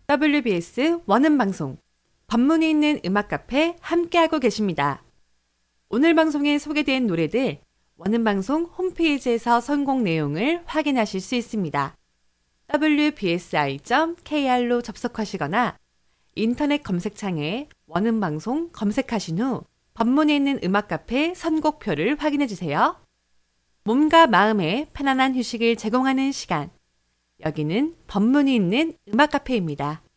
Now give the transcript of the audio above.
WBS 원음방송 법문이 있는 음악카페 함께하고 계십니다. 오늘 방송에 소개된 노래들 원음방송 홈페이지에서 선곡 내용을 확인하실 수 있습니다. wbsi.kr로 접속하시거나 인터넷 검색창에 원음방송 검색하신 후 법문이 있는 음악카페 선곡표를 확인해주세요. 몸과 마음의 편안한 휴식을 제공하는 시간. 여기는 법문이 있는 음악카페입니다.